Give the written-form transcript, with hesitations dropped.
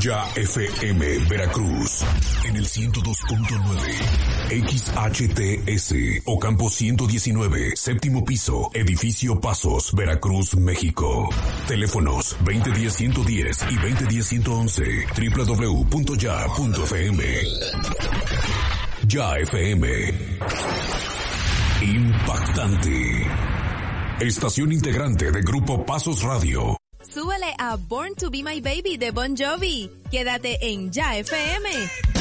Ya FM Veracruz en el 102.9 XHTS Ocampo 119, séptimo piso, edificio Pasos, Veracruz, México. Teléfonos 2010-110 y 2010-111, www.ya.fm. Ya FM. Impactante. Estación integrante de Grupo Pasos Radio. Súbele a Born to Be My Baby de Bon Jovi. Quédate en Ya FM.